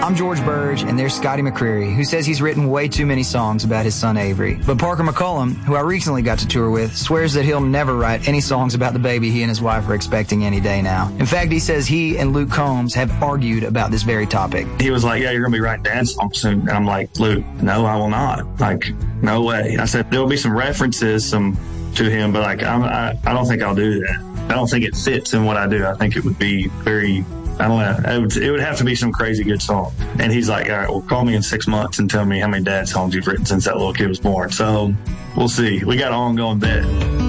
I'm George Burge, and there's Scotty McCreery, who says he's written way too many songs about his son Avery. But Parker McCollum, who I recently got to tour with, swears that he'll never write any songs about the baby he and his wife are expecting any day now. In fact, he says he and Luke Combs have argued about this very topic. He was like, yeah, you're going to be writing dance songs soon. And I'm like, Luke, no, I will not. Like, no way. I said, there'll be some references to him, but like, I don't think I'll do that. I don't think it fits in what I do. I think it would be very... I don't know. It would have to be some crazy good song. And he's like, all right, well, call me in 6 months and tell me how many dad songs you've written since that little kid was born. So we'll see. We got an ongoing bet.